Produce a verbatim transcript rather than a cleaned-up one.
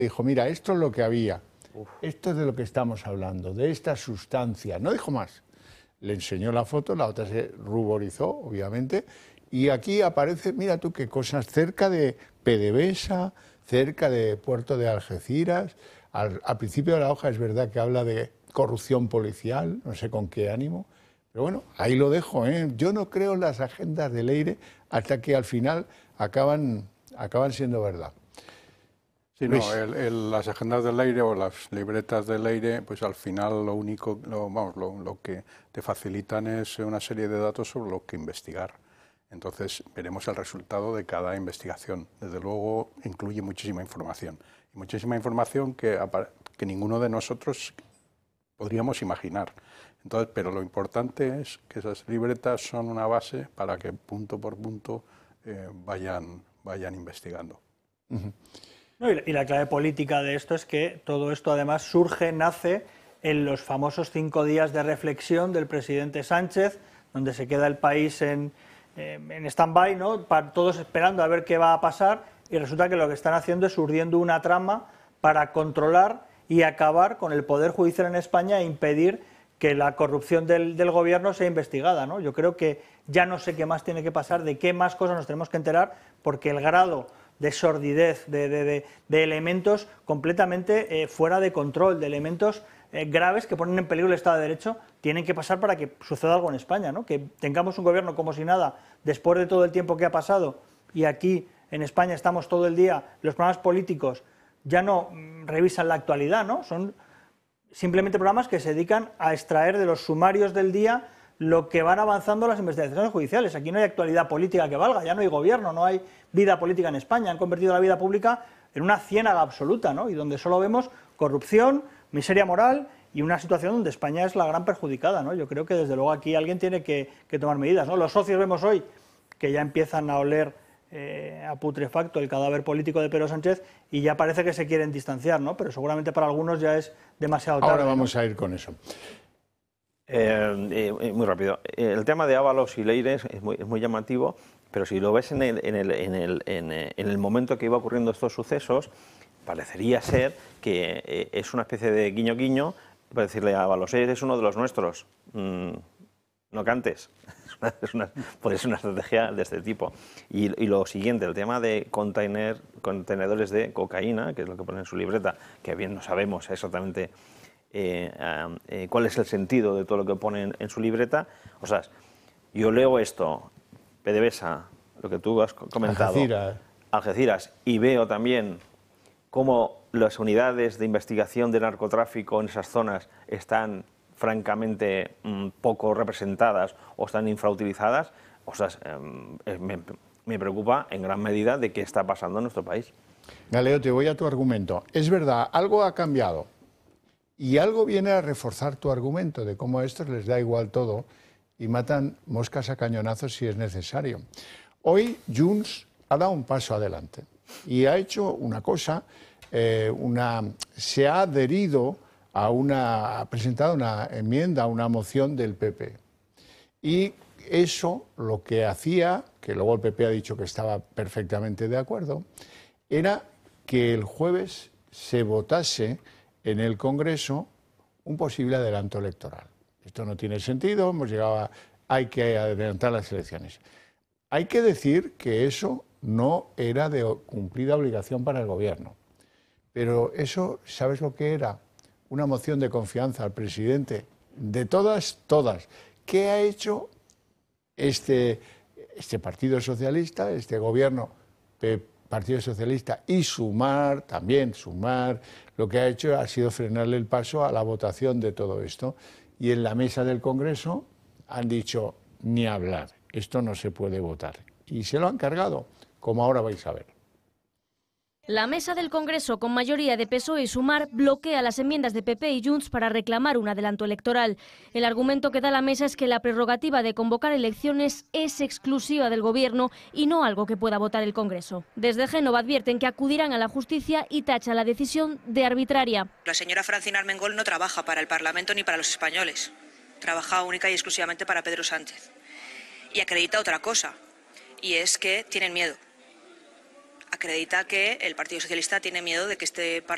Dijo, mira, esto es lo que había, Uf. esto es de lo que estamos hablando, de esta sustancia, no dijo más. Le enseñó la foto, la otra se ruborizó, obviamente, y aquí aparece, mira tú qué cosas, cerca de PDVSA, cerca de Puerto de Algeciras. Al, al principio de la hoja es verdad que habla de corrupción policial, no sé con qué ánimo, pero bueno, ahí lo dejo, ¿eh? Yo no creo en las agendas de Leire hasta que al final acaban, acaban siendo verdad. Sí, no, el, el, las agendas del Leire o las libretas del Leire, pues al final lo único, lo, vamos, lo, lo que te facilitan es una serie de datos sobre lo que investigar. Entonces veremos el resultado de cada investigación. Desde luego incluye muchísima información. Y muchísima información que, que ninguno de nosotros podríamos imaginar. Entonces, pero lo importante es que esas libretas son una base para que punto por punto eh, vayan, vayan investigando. Uh-huh. No, y la clave política de esto es que todo esto además surge, nace en los famosos cinco días de reflexión del presidente Sánchez, donde se queda el país en, eh, en stand-by, ¿no? Para, todos esperando a ver qué va a pasar, y resulta que lo que están haciendo es urdiendo una trama para controlar y acabar con el Poder Judicial en España e impedir que la corrupción del, del gobierno sea investigada, ¿no? Yo creo que ya no sé qué más tiene que pasar, de qué más cosas nos tenemos que enterar, porque el grado de sordidez, de, de, de, de elementos completamente eh, fuera de control, de elementos eh, graves que ponen en peligro el Estado de Derecho, tienen que pasar para que suceda algo en España, ¿no? Que tengamos un gobierno como si nada, después de todo el tiempo que ha pasado, y aquí en España estamos todo el día, los programas políticos ya no mm, revisan la actualidad, ¿no? Son simplemente programas que se dedican a extraer de los sumarios del día lo que van avanzando las investigaciones judiciales. Aquí no hay actualidad política que valga, ya no hay gobierno, no hay vida política en España. Han convertido la vida pública en una ciénaga absoluta, ¿no? Y donde solo vemos corrupción, miseria moral y una situación donde España es la gran perjudicada, ¿no? Yo creo que desde luego aquí alguien tiene que, que tomar medidas, ¿no? Los socios vemos hoy que ya empiezan a oler eh, a putrefacto el cadáver político de Pedro Sánchez y ya parece que se quieren distanciar, ¿no? Pero seguramente para algunos ya es demasiado tarde. Ahora vamos, ¿no? a ir con eso. Eh, eh, muy rápido. El tema de Ábalos y Leire es muy, es muy llamativo, pero si lo ves en el, en, el, en, el, en, el, en el momento que iba ocurriendo estos sucesos, parecería ser que eh, es una especie de guiño guiño para decirle a Ábalos, eres uno de los nuestros, mm, no cantes. Es una, puede ser una estrategia de este tipo. Y, y lo siguiente, el tema de container, contenedores de cocaína, que es lo que pone en su libreta, que bien no sabemos exactamente Eh, eh, cuál es el sentido de todo lo que pone en, en su libreta. O sea, yo leo esto, PDVSA, lo que tú has comentado, Algeciras, Algeciras, y veo también cómo las unidades de investigación de narcotráfico en esas zonas están francamente mmm, poco representadas o están infrautilizadas. O sea, eh, me, me preocupa en gran medida de qué está pasando en nuestro país. Galeote, voy a tu argumento. Es verdad, algo ha cambiado. Y algo viene a reforzar tu argumento de cómo a estos les da igual todo y matan moscas a cañonazos si es necesario. Hoy Junts ha dado un paso adelante y ha hecho una cosa, eh, una, se ha adherido a una, ha presentado una enmienda a una moción del P P. Y eso lo que hacía, que luego el P P ha dicho que estaba perfectamente de acuerdo, era que el jueves se votase en el Congreso un posible adelanto electoral. Esto no tiene sentido, hemos llegado a, hay que adelantar las elecciones. Hay que decir que eso no era de cumplida obligación para el Gobierno. Pero eso, ¿sabes lo que era? Una moción de confianza al presidente, de todas, todas. ¿Qué ha hecho este, este Partido Socialista, este Gobierno P P? Partido Socialista y Sumar, también Sumar, lo que ha hecho ha sido frenarle el paso a la votación de todo esto. Y en la mesa del Congreso han dicho, ni hablar, esto no se puede votar. Y se lo han cargado, como ahora vais a ver. La mesa del Congreso, con mayoría de P S O E y Sumar, bloquea las enmiendas de P P y Junts para reclamar un adelanto electoral. El argumento que da la mesa es que la prerrogativa de convocar elecciones es exclusiva del Gobierno y no algo que pueda votar el Congreso. Desde Génova advierten que acudirán a la justicia y tachan la decisión de arbitraria. La señora Francina Armengol no trabaja para el Parlamento ni para los españoles. Trabaja única y exclusivamente para Pedro Sánchez. Y acredita otra cosa, y es que tienen miedo. Acredita que el Partido Socialista tiene miedo de que este Parlamento